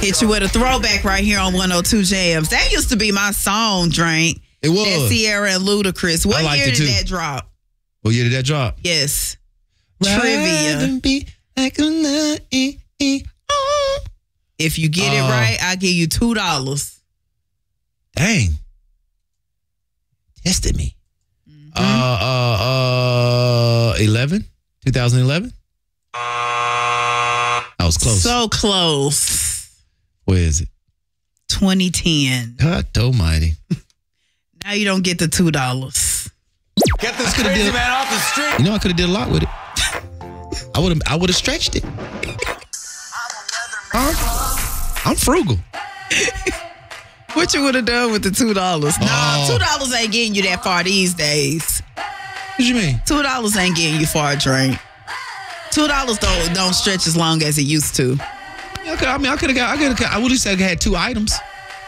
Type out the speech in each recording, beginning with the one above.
Hit you with a throwback right here on 102 Jams. That used to be my song, Drink. It was. That Sierra and Ludacris. What year did that drop? What year did that drop? Yes. Trivia. If you get it right, I'll give you $2. Dang. Tested me. 2011? I was close. So close. Where is it? 2010. God almighty. Now you don't get the $2. Get this crazy man off the street. You know, I could have did a lot with it. I would have stretched it. Huh? I'm frugal. What you would have done with the $2? Nah, $2 ain't getting you that far these days. What you mean? $2 ain't getting you far, Drink. $2 don't stretch as long as it used to. I would have said I had 2 items.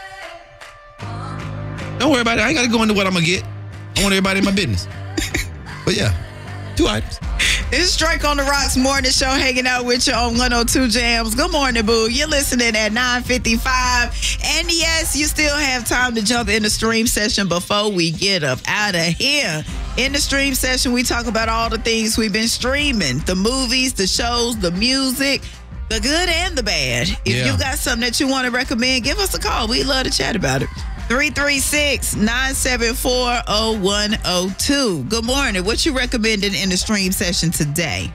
Don't worry about it. I ain't got to go into what I'm going to get. I want everybody in my business. But yeah, 2 items. It's Drake on the Rocks Morning Show, hanging out with you on 102 Jams. Good morning, boo. You're listening at 9:55. And yes, you still have time to jump in the stream session before we get up out of here. In the stream session, we talk about all the things we've been streaming. The movies, the shows, the music, the good and the bad. If you got something that you want to recommend, give us a call. We'd love to chat about it. 336-974-0102. Good morning. What you recommending in the stream session today?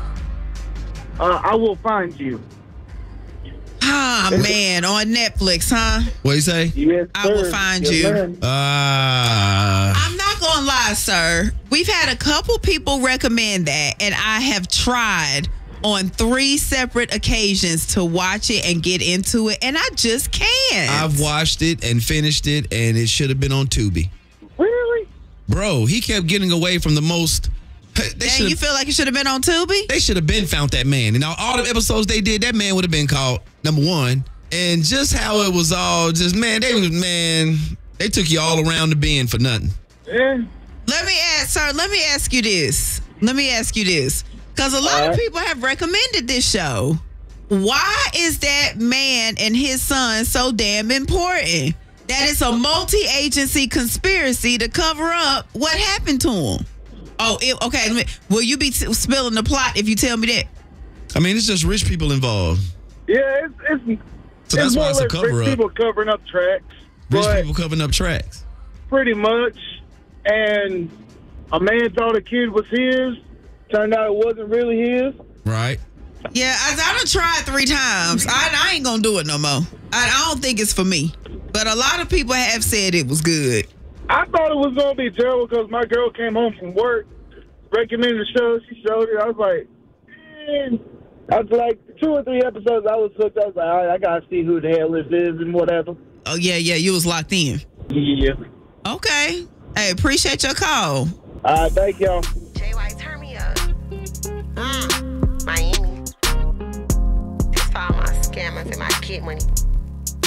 I Will Find You. Ah, man, on Netflix, huh? What you say? Yes, I Will Find You. I'm not going to lie, sir. We've had a couple people recommend that, and I have tried on 3 separate occasions to watch it and get into it, and I just can't. I've watched it and finished it, and it should have been on Tubi. Really? Bro, he kept getting away from the most... You feel like it should have been on Tubi? They should have been found that man. And all the episodes they did, that man would have been called number 1. And just how it was all just, they took you all around the bend for nothing. Yeah. Let me ask you this. Because a lot of people have recommended this show. Why is that man and his son so damn important? That it's a multi-agency conspiracy to cover up what happened to him. Okay. Will you be spilling the plot if you tell me that? I mean, it's just rich people involved. Yeah, so that's why it's a cover-up. Rich people covering up tracks. Rich people covering up tracks. Pretty much. And a man thought a kid was his. Turned out it wasn't really his. Right. Yeah, I done tried 3 times. I ain't gonna do it no more. I don't think it's for me. But a lot of people have said it was good. I thought it was gonna be terrible because my girl came home from work, recommended the show. She showed it. I was like, man. After like 2 or 3 episodes, I was hooked. I was like, all right, I gotta see who the hell this is and whatever. Oh yeah, you was locked in. Yeah. Okay. Hey, appreciate your call. All right, thank y'all. JY, turn me up. Miami. This for all my scammers and my kid money.